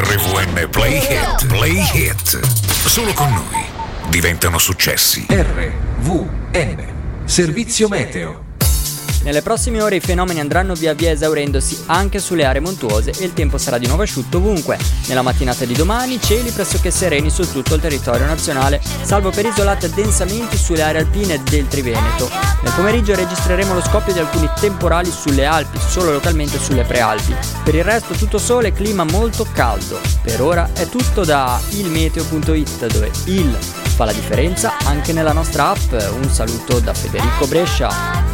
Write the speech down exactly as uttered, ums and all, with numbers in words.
R V N Play Hit, Play Hit. Solo con noi diventano successi. R V N, servizio meteo. Nelle prossime ore i fenomeni andranno via via esaurendosi anche sulle aree montuose e il tempo sarà di nuovo asciutto ovunque. Nella mattinata di domani cieli pressoché sereni su tutto il territorio nazionale, salvo per isolati addensamenti sulle aree alpine del Triveneto. Nel pomeriggio registreremo lo scoppio di alcuni temporali sulle Alpi, solo localmente sulle prealpi. Per il resto tutto sole e clima molto caldo. Per ora è tutto da ilmeteo punto it, dove il fa la differenza anche nella nostra app. Un saluto da Federico Brescia.